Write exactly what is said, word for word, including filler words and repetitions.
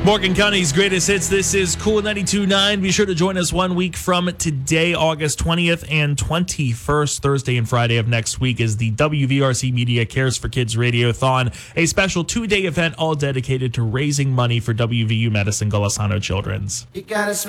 Morgan County's greatest hits. This is Cool ninety-two point nine. Be sure to join us one week from today, August twentieth and twenty-first, Thursday and Friday of next week, is the W V R C Media Cares for Kids Radiothon, a special two-day event all dedicated to raising money for W V U Medicine Golisano Children's. You gotta